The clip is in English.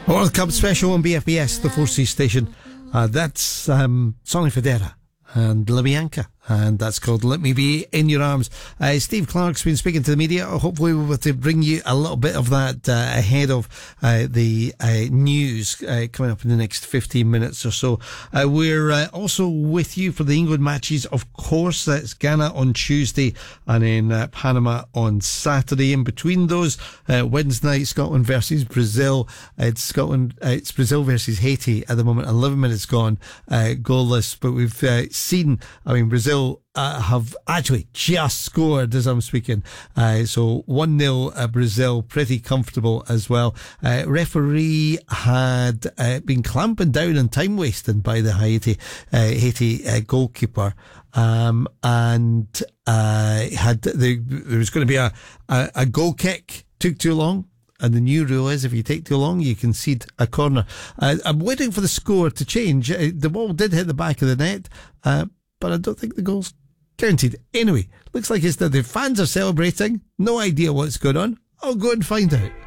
World Cup special on BFBS, the 4C station. That's Sonny Fodera and Limianka, and that's called Let Me Be In Your Arms. Steve Clark's been speaking to the media. Hopefully we'll be able to bring you a little bit of that ahead of the news coming up in the next 15 minutes or so. We're also with you for the England matches, of course. That's Ghana on Tuesday and then Panama on Saturday. In between those, Wednesday night, Scotland versus Brazil. It's Brazil versus Haiti at the moment. 11 minutes gone, goalless, but we've seen, Brazil have actually just scored as I'm speaking. So 1-0 Brazil, pretty comfortable as well. Referee had been clamping down on time wasting by the Haiti goalkeeper. And there was going to be a goal kick, took too long. And the new rule is if you take too long, you concede a corner. I'm waiting for the score to change. The ball did hit the back of the net, but I don't think the goal's counted. Anyway, looks like it's that the fans are celebrating. No idea what's going on. I'll go and find out.